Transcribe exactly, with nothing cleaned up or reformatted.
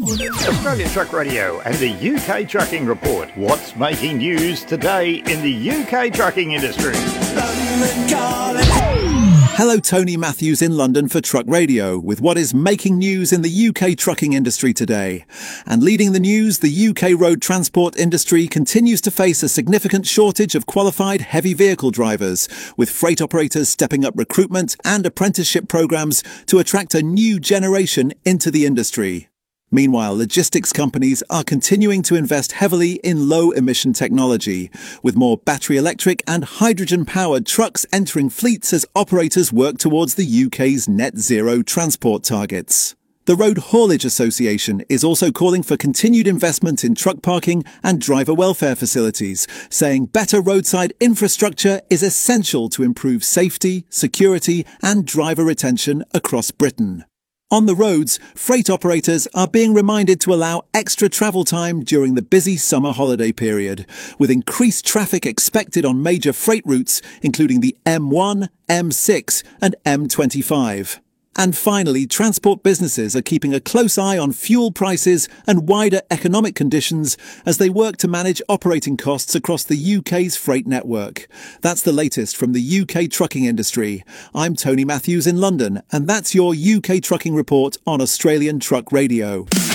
Australian Truck Radio and the U K Trucking Report. What's making news today in the U K trucking industry? Hello, Tony Matthews in London for Truck Radio with what is making news in the U K trucking industry today. And leading the news, the U K road transport industry continues to face a significant shortage of qualified heavy vehicle drivers, with freight operators stepping up recruitment and apprenticeship programs to attract a new generation into the industry. Meanwhile, logistics companies are continuing to invest heavily in low-emission technology, with more battery electric and hydrogen-powered trucks entering fleets as operators work towards the U K's net zero transport targets. The Road Haulage Association is also calling for continued investment in truck parking and driver welfare facilities, saying better roadside infrastructure is essential to improve safety, security and driver retention across Britain. On the roads, freight operators are being reminded to allow extra travel time during the busy summer holiday period, with increased traffic expected on major freight routes, including the M one, M six and M twenty-five. And finally, transport businesses are keeping a close eye on fuel prices and wider economic conditions as they work to manage operating costs across the U K's freight network. That's the latest from the U K trucking industry. I'm Tony Matthews in London, and that's your U K Trucking Report on Australian Truck Radio.